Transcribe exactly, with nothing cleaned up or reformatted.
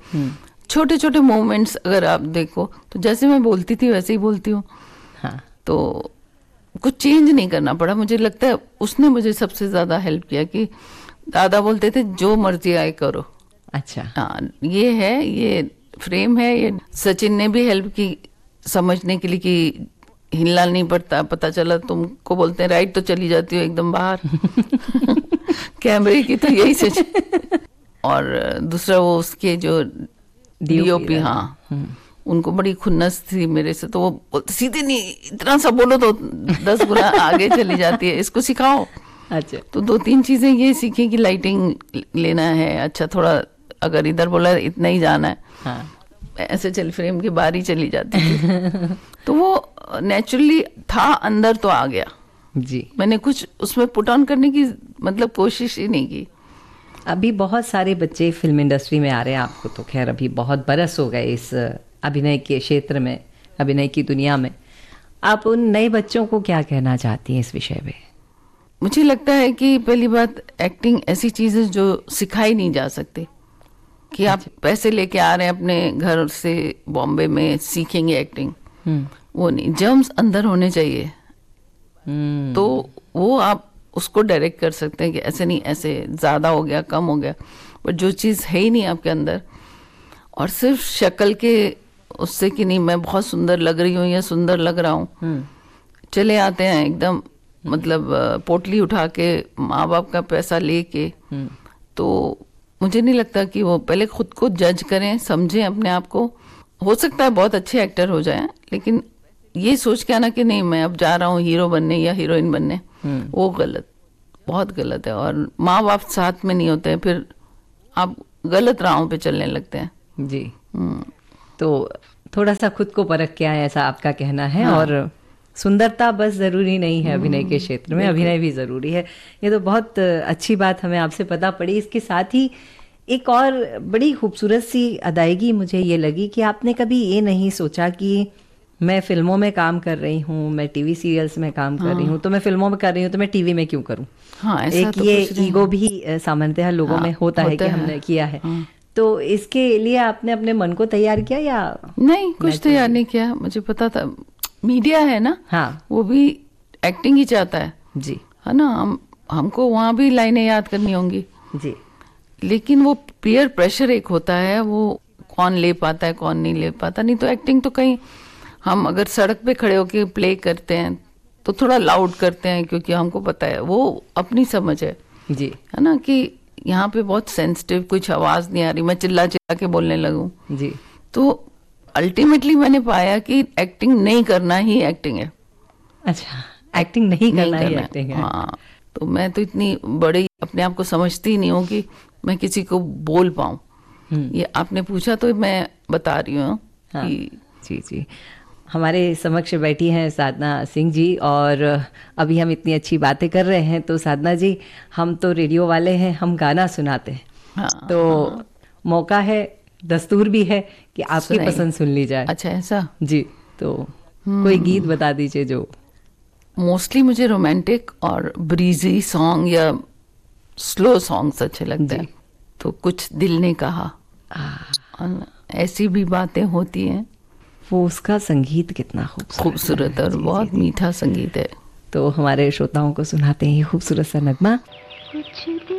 छोटे छोटे मोमेंट्स अगर आप देखो तो जैसे मैं बोलती थी वैसे ही बोलती हूँ। हाँ। तो कुछ चेंज नहीं करना पड़ा। मुझे लगता है उसने मुझे सबसे ज़्यादा हेल्प किया कि दादा बोलते थे जो मर्जी आए करो। अच्छा। हाँ, ये है, ये फ्रेम है। ये सचिन ने भी हेल्प की समझने के लिए कि हिलना नहीं पड़ता। पता चला तुमको बोलते हैं राइट तो चली जाती हो एकदम बाहर। कैमरे की तो यही सच। और दूसरा वो उसके जो डीओपी, हाँ, उनको बड़ी खुन्नस थी मेरे से। तो वो सीधे नहीं, इतना सा बोलो तो दस गुना आगे चली जाती है, इसको सिखाओ। अच्छा। तो दो तीन चीजें ये सीखी कि लाइटिंग लेना है, अच्छा थोड़ा अगर इधर बोला इतना ही जाना है, हाँ, ऐसे चल फ्रेम की बारी चली जाती थी। तो वो नेचुरली था, अंदर तो आ गया जी। मैंने कुछ उसमें पुट ऑन करने की मतलब कोशिश ही नहीं की। अभी बहुत सारे बच्चे फिल्म इंडस्ट्री में आ रहे हैं, आपको तो खैर अभी बहुत बरस हो गए इस अभिनय के क्षेत्र में, अभिनय की दुनिया में। आप उन नए बच्चों को क्या कहना चाहती हैं इस विषय में? मुझे लगता है कि पहली बात, एक्टिंग ऐसी चीज़ है जो सिखाई नहीं जा सकती कि आप पैसे लेके आ रहे हैं अपने घर से बॉम्बे में सीखेंगे एक्टिंग, वो नहीं। जर्म्स अंदर होने चाहिए तो वो आप उसको डायरेक्ट कर सकते हैं कि ऐसे नहीं, ऐसे ज़्यादा हो गया, कम हो गया। बट जो चीज़ है ही नहीं आपके अंदर, और सिर्फ शक्ल के उससे कि नहीं मैं बहुत सुंदर लग रही हूँ या सुंदर लग रहा हूँ, चले आते हैं एकदम मतलब पोटली उठा के माँ बाप का पैसा लेके। तो मुझे नहीं लगता कि वो पहले खुद को जज करें, समझें अपने आप को। हो सकता है बहुत अच्छे एक्टर हो जाएं, लेकिन ये सोच के आना कि नहीं मैं अब जा रहा हूँ हीरो बनने या हीरोइन बनने, वो गलत, बहुत गलत है। और माँ बाप साथ में नहीं होते हैं, फिर आप गलत राहों पे चलने लगते हैं। जी। तो थोड़ा सा खुद को परख के आए, ऐसा आपका कहना है। हाँ। और सुंदरता बस ज़रूरी नहीं है अभिनय के क्षेत्र में, अभिनय भी ज़रूरी है। ये तो बहुत अच्छी बात हमें आपसे पता पड़ी। इसके साथ ही एक और बड़ी खूबसूरत सी अदायगी मुझे ये लगी कि आपने कभी ये नहीं सोचा कि मैं फिल्मों में काम कर रही हूँ, मैं टीवी सीरियल्स में काम कर रही हूँ, तो मैं फिल्मों में कर रही हूँ तो मैं टीवी में क्यों करूँ। हाँ, एक तो ये ईगो भी सामान्यतः लोगों हाँ, में होता, होता है कि है। हमने किया है। हाँ। तो इसके लिए आपने अपने मन को तैयार किया या नहीं? कुछ तैयार नहीं किया, मुझे पता था मीडिया है ना, हाँ, वो भी एक्टिंग ही चाहता है जी, है ना। हम हमको वहाँ भी लाइनें याद करनी होंगी जी, लेकिन वो पीयर प्रेशर एक होता है, वो कौन ले पाता है कौन नहीं ले पाता। नहीं तो एक्टिंग तो कहीं हम अगर सड़क पे खड़े होके प्ले करते हैं तो थोड़ा लाउड करते हैं क्योंकि हमको पता है, वो अपनी समझ है जी, है ना, कि यहाँ पे बहुत सेंसिटिव, कुछ आवाज़ नहीं आ रही, मैं चिल्ला चिल्ला के बोलने लगूं जी। तो अल्टीमेटली मैंने पाया कि एक्टिंग नहीं करना ही एक्टिंग है। अच्छा, एक्टिंग नहीं करना, नहीं ही करना एक्टिंग है। हाँ, तो मैं तो इतनी बड़ी अपने आप को समझती ही नहीं हूँ कि मैं किसी को बोल पाऊँ। ये आपने पूछा तो मैं बता रही हूँ। हाँ, जी जी। हमारे समक्ष बैठी हैं साधना सिंह जी, और अभी हम इतनी अच्छी बातें कर रहे हैं तो साधना जी, हम तो रेडियो वाले हैं, हम गाना सुनाते हैं। हाँ, तो हाँ, मौका है, दस्तूर भी है कि आपकी पसंद सुन ली जाए। अच्छा, ऐसा? जी, तो कोई गीत बता दीजिए जो। मोस्टली मुझे रोमांटिक और ब्रीजी सॉन्ग या स्लो सॉन्ग्स अच्छे लगते हैं। तो कुछ दिल ने कहा, ऐसी भी बातें होती हैं। वो उसका संगीत कितना खूबसूरत और बहुत मीठा संगीत है। तो हमारे श्रोताओं को सुनाते हैं ये खूबसूरत सा नगमा। कुछ